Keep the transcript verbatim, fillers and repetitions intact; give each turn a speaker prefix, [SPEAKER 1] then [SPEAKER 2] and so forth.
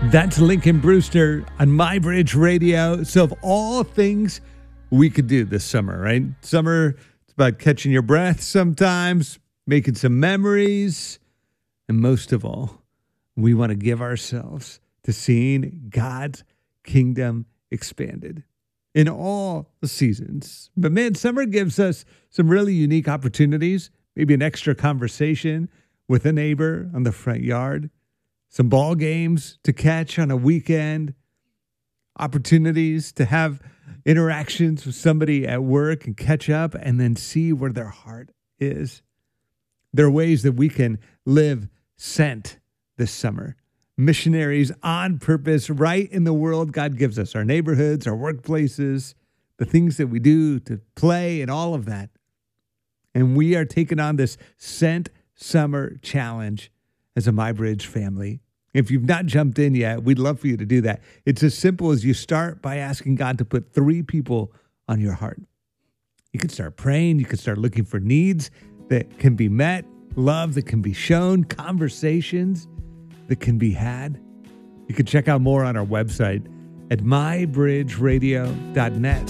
[SPEAKER 1] That's Lincoln Brewster on My Bridge Radio. So of all things we could do this summer, right? Summer, it's about catching your breath sometimes, making some memories, and most of all, we want to give ourselves to seeing God's kingdom expanded in all the seasons. But man, summer gives us some really unique opportunities, maybe an extra conversation with a neighbor on the front yard, some ball games to catch on a weekend, opportunities to have interactions with somebody at work and catch up and then see where their heart is. There are ways that we can live sent this summer. Missionaries on purpose, right in the world God gives us, our neighborhoods, our workplaces, the things that we do to play and all of that. And we are taking on this Sent Summer Challenge as a MyBridge family. If you've not jumped in yet, we'd love for you to do that. It's as simple as you start by asking God to put three people on your heart. You can start praying. You can start looking for needs that can be met, love that can be shown, conversations that can be had. You can check out more on our website at my bridge radio dot net.